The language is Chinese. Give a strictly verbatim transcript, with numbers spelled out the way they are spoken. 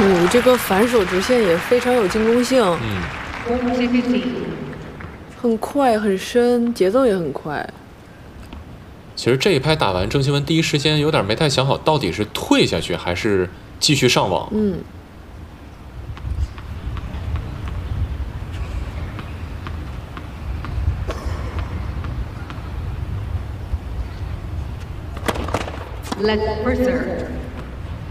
嗯，这个反手直线也非常有进攻性， 嗯， 很快很深，节奏也很快。 其实这一拍打完，郑钦文第一时间有点没太想好，到底是退下去还是继续上网。 嗯。 Let's Mercer